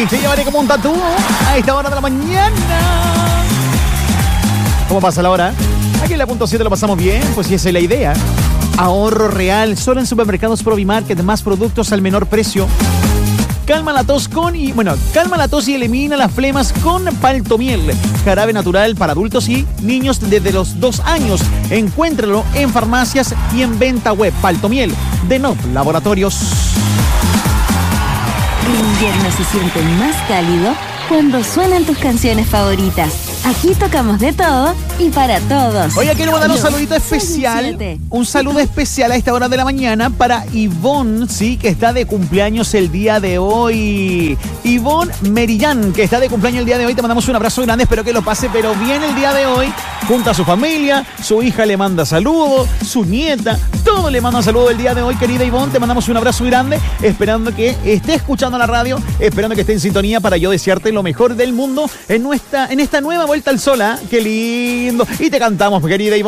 te llevaré como un tatú a esta hora de la mañana. ¿Cómo pasa la hora? Aquí en la punto 7 lo pasamos bien, pues sí, esa es la idea. Ahorro real, solo en Supermercados Provimarket, más productos al menor precio. Calma la tos y elimina las flemas con Paltomiel, jarabe natural para adultos y niños desde los 2 años. Encuéntralo en farmacias y en venta web. Paltomiel de Nop Laboratorios. El invierno se siente más cálido cuando suenan tus canciones favoritas. Aquí tocamos de todo y para todos. Oye, quiero mandar un saludito especial. Un saludo especial a esta hora de la mañana para Ivonne, sí, que está de cumpleaños el día de hoy. Ivonne Merillán, que está de cumpleaños el día de hoy. Te mandamos un abrazo grande. Espero que lo pase, pero bien el día de hoy. Junto a su familia, su hija le manda saludos, su nieta, todo le manda saludos el día de hoy, querida Ivonne. Te mandamos un abrazo grande, esperando que esté escuchando la radio, esperando que esté en sintonía para yo desearte lo mejor del mundo en esta nueva vuelta al sol, ¿eh? ¡Qué lindo! Y te cantamos, querida Ivonne.